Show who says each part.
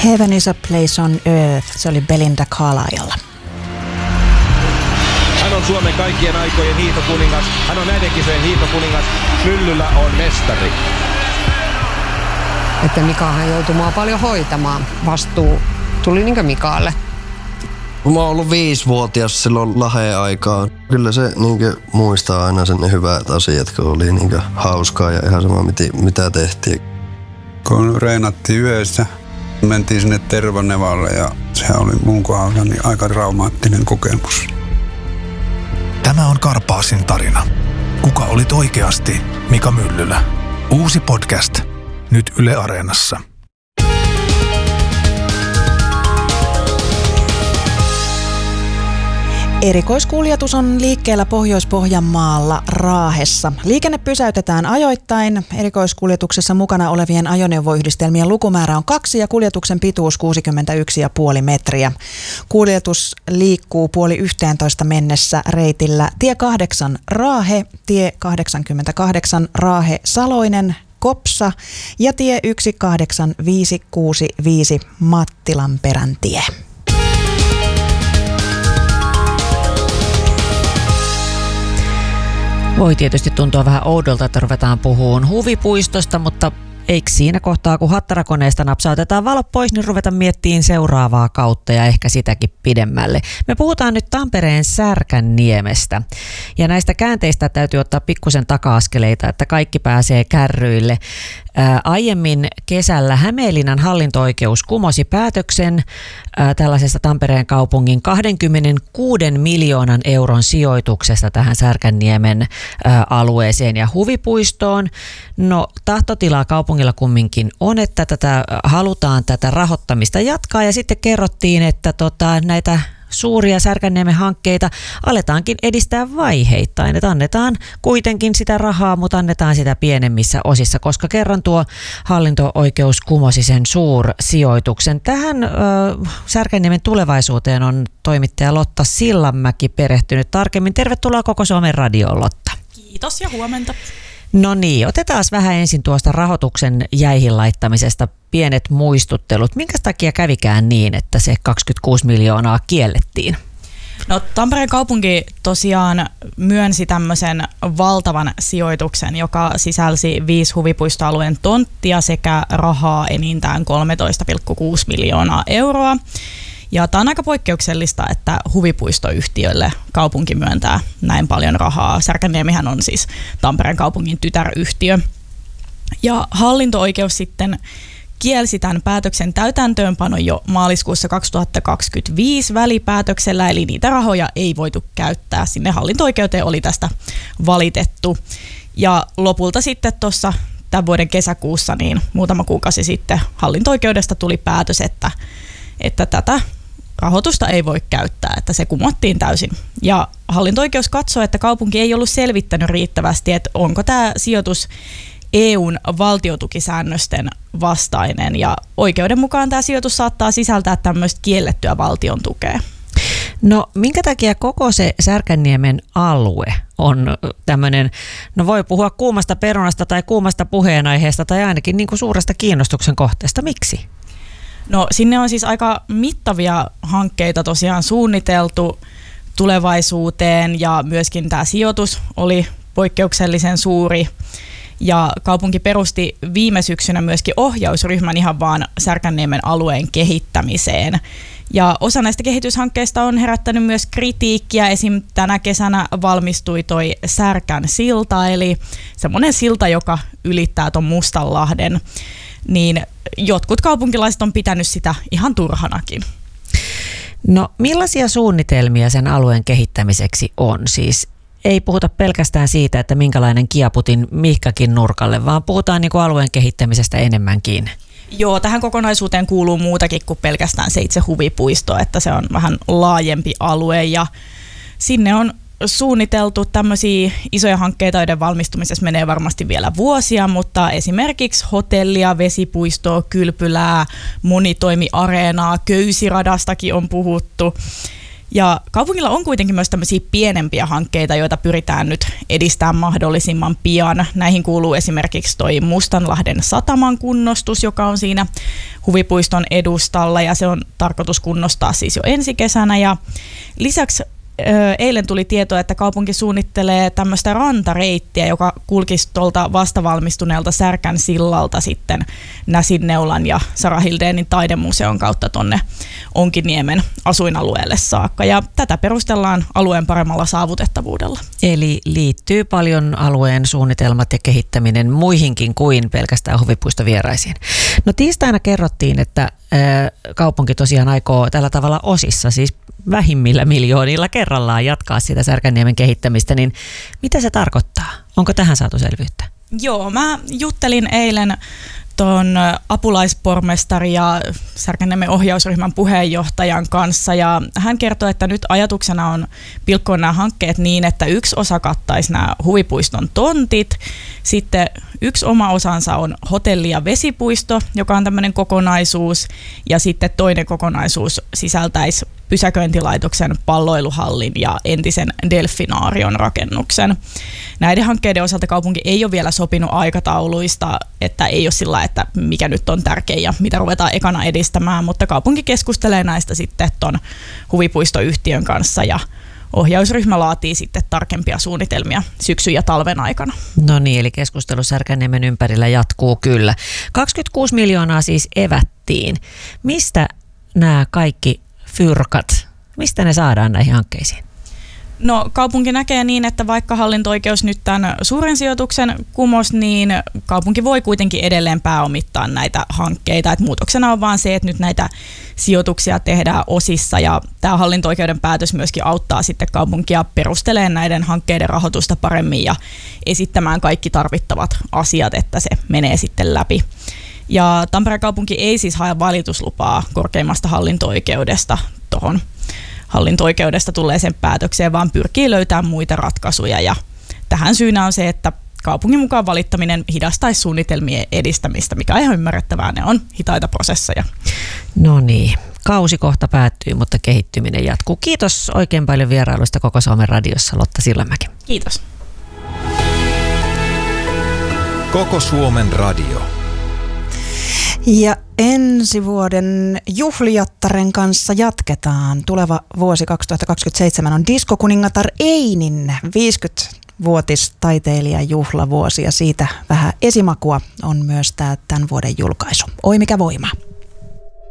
Speaker 1: Heaven is a place on earth, se oli Belinda Carlisle.
Speaker 2: Hän on Suomen kaikkien aikojen hiihtokuningas. Hän on näiden kisojen hiihtokuningas. Myllyllä on mestari.
Speaker 3: Että Mikahan joutui mua paljon hoitamaan. Vastuu tuli niinkö Mikaalle?
Speaker 4: Mä oon ollut 5-vuotias silloin Laheen aikaan. Kyllä se niinkö muistaa aina sen ne hyvät asiat, kun oli niinkö hauskaa ja ihan sama mitä tehtiin.
Speaker 5: Kun reenattiin yössä, mentiin sinne Tervanevalle ja se oli mun kohdalla niin aika traumaattinen kokemus.
Speaker 6: Tämä on Karpaasin tarina. Kuka olit oikeasti Mika Myllylä? Uusi podcast. Nyt Yle Areenassa.
Speaker 1: Erikoiskuljetus on liikkeellä Pohjois-Pohjanmaalla Raahessa. Liikenne pysäytetään ajoittain. Erikoiskuljetuksessa mukana olevien ajoneuvoyhdistelmien lukumäärä on 2 ja kuljetuksen pituus 61,5 metriä. Kuljetus liikkuu 10:30 mennessä reitillä tie 8 Raahe, tie 88 Raahe Saloinen, Kopsa ja tie 18565 Mattilanperäntie.
Speaker 7: Voi tietysti tuntua vähän oudolta, että ruvetaan puhumaan huvipuistosta, mutta eikö siinä kohtaa, kun hattarakoneesta napsautetaan valot pois, niin ruvetaan miettimään seuraavaa kautta ja ehkä sitäkin pidemmälle. Me puhutaan nyt Tampereen Särkänniemestä ja näistä käänteistä täytyy ottaa pikkusen taka-askeleita, että kaikki pääsee kärryille. Aiemmin kesällä Hämeenlinnan hallinto-oikeus kumosi päätöksen tällaisesta Tampereen kaupungin 26 miljoonan euron sijoituksesta tähän Särkänniemen alueeseen ja huvipuistoon. No tahtotilaa kaupungilla kumminkin on, että halutaan tätä rahoittamista jatkaa ja sitten kerrottiin, että näitä suuria Särkänniemen hankkeita aletaankin edistää vaiheittain, että annetaan kuitenkin sitä rahaa, mutta annetaan sitä pienemmissä osissa, koska kerran tuo hallinto-oikeus kumosi sen suursijoituksen. Tähän Särkänniemen tulevaisuuteen on toimittaja Lotta Sillanmäki perehtynyt tarkemmin. Tervetuloa Koko Suomen radioon, Lotta.
Speaker 8: Kiitos ja huomenta.
Speaker 7: No niin, otetaan vähän ensin tuosta rahoituksen jäihin laittamisesta pienet muistuttelut. Minkä takia kävikään niin, että se 26 miljoonaa kiellettiin?
Speaker 8: No Tampereen kaupunki tosiaan myönsi tämmöisen valtavan sijoituksen, joka sisälsi 5 huvipuistoalueen tonttia sekä rahaa enintään 13,6 miljoonaa euroa. Ja tämä on aika poikkeuksellista, että huvipuistoyhtiölle kaupunki myöntää näin paljon rahaa. Särkänniemihän on siis Tampereen kaupungin tytäryhtiö. Ja hallinto-oikeus sitten kielsi tämän päätöksen täytäntöönpanon jo maaliskuussa 2025 välipäätöksellä, eli niitä rahoja ei voitu käyttää. Sinne hallinto-oikeuteen oli tästä valitettu. Ja lopulta sitten tuossa tämän vuoden kesäkuussa, niin muutama kuukausi sitten hallinto-oikeudesta tuli päätös, että tätä rahoitusta ei voi käyttää, että se kumottiin täysin. Ja hallinto-oikeus katsoi, että kaupunki ei ollut selvittänyt riittävästi, että onko tämä sijoitus EUn valtiotukisäännösten vastainen. Ja oikeuden mukaan tämä sijoitus saattaa sisältää tämmöistä kiellettyä valtion tukea.
Speaker 7: No minkä takia koko se Särkänniemen alue on tämmöinen, no voi puhua kuumasta perunasta tai kuumasta puheenaiheesta tai ainakin niin kuin suuresta kiinnostuksen kohteesta. Miksi?
Speaker 8: No sinne on siis aika mittavia hankkeita tosiaan suunniteltu tulevaisuuteen ja myöskin tämä sijoitus oli poikkeuksellisen suuri. Ja kaupunki perusti viime syksynä myöskin ohjausryhmän ihan vaan Särkänniemen alueen kehittämiseen. Ja osa näistä kehityshankkeista on herättänyt myös kritiikkiä. Esim. Tänä kesänä valmistui toi Särkän silta, eli semmoinen silta, joka ylittää ton Mustanlahden. Niin jotkut kaupunkilaiset on pitänyt sitä ihan turhanakin.
Speaker 7: No millaisia suunnitelmia sen alueen kehittämiseksi on? Siis ei puhuta pelkästään siitä, että minkälainen kiaputin mihkäkin nurkalle, vaan puhutaan niin kuin alueen kehittämisestä enemmänkin.
Speaker 8: Joo, tähän kokonaisuuteen kuuluu muutakin kuin pelkästään se itse huvipuisto, että se on vähän laajempi alue ja sinne on suunniteltu tämmöisiä isoja hankkeita, joiden valmistumisessa menee varmasti vielä vuosia, mutta esimerkiksi hotellia, vesipuistoa, kylpylää, monitoimiareenaa, köysiradastakin on puhuttu. Ja kaupungilla on kuitenkin myös tämmöisiä pienempiä hankkeita, joita pyritään nyt edistämään mahdollisimman pian. Näihin kuuluu esimerkiksi toi Mustanlahden sataman kunnostus, joka on siinä huvipuiston edustalla ja se on tarkoitus kunnostaa siis jo ensi kesänä. Ja lisäksi eilen tuli tieto, että kaupunki suunnittelee tämmöistä rantareittiä, joka kulkisi tuolta vastavalmistuneelta Särkän sillalta sitten Näsinneulan ja Sara Hildénin taidemuseon kautta tonne Onkiniemen asuinalueelle saakka. Ja tätä perustellaan alueen paremmalla saavutettavuudella.
Speaker 7: Eli liittyy paljon alueen suunnitelmat ja kehittäminen muihinkin kuin pelkästään huvipuistovieraisiin. No tiistaina kerrottiin, että kaupunki tosiaan aikoo tällä tavalla osissa, siis vähimmillä miljoonilla kerrallaan jatkaa sitä Särkänniemen kehittämistä, niin mitä se tarkoittaa? Onko tähän saatu selvyyttä?
Speaker 8: Joo, mä juttelin eilen tuon apulaispormestari ja Särkänniemen ohjausryhmän puheenjohtajan kanssa ja hän kertoi, että nyt ajatuksena on pilkkoa nämä hankkeet niin, että yksi osa kattaisi nämä huvipuiston tontit, sitten yksi oma osansa on hotelli- ja vesipuisto, joka on tämmöinen kokonaisuus ja sitten toinen kokonaisuus sisältäisi pysäköintilaitoksen palloiluhallin ja entisen delfinaarion rakennuksen. Näiden hankkeiden osalta kaupunki ei ole vielä sopinut aikatauluista, että ei ole sillä, että mikä nyt on tärkein ja mitä ruvetaan ekana edistämään, mutta kaupunki keskustelee näistä sitten ton huvipuistoyhtiön kanssa ja ohjausryhmä laatii sitten tarkempia suunnitelmia syksyn ja talven aikana.
Speaker 7: No niin, eli keskustelu Särkänniemen ympärillä jatkuu kyllä. 26 miljoonaa siis evättiin. Mistä nämä kaikki fyrkat, mistä ne saadaan näihin hankkeisiin?
Speaker 8: No kaupunki näkee niin, että vaikka hallinto-oikeus nyt tämän suuren sijoituksen kumos, niin kaupunki voi kuitenkin edelleen pääomittaa näitä hankkeita. Et muutoksena on vaan se, että nyt näitä sijoituksia tehdään osissa ja tämä hallinto-oikeuden päätös myöskin auttaa sitten kaupunkia perustelemaan näiden hankkeiden rahoitusta paremmin ja esittämään kaikki tarvittavat asiat, että se menee sitten läpi. Ja Tampereen kaupunki ei siis hae valituslupaa korkeimmasta hallinto-oikeudesta tuohon hallinto-oikeudesta tulleeseen päätökseen, vaan pyrkii löytämään muita ratkaisuja. Ja tähän syynä on se, että kaupungin mukaan valittaminen hidastaisi suunnitelmien edistämistä, mikä on ihan ymmärrettävää. Ne on hitaita prosesseja.
Speaker 7: No niin, kausi kohta päättyy, mutta kehittyminen jatkuu. Kiitos oikein paljon vierailusta Koko Suomen radiossa, Lotta Sillanmäki.
Speaker 8: Kiitos.
Speaker 9: Koko Suomen radio.
Speaker 1: Ja ensi vuoden juhlijattaren kanssa jatketaan. Tuleva vuosi 2027 on diskokuningatar Einin 50-vuotistaiteilijan juhlavuosi ja siitä vähän esimakua on myös tämän vuoden julkaisu. Oi mikä voima!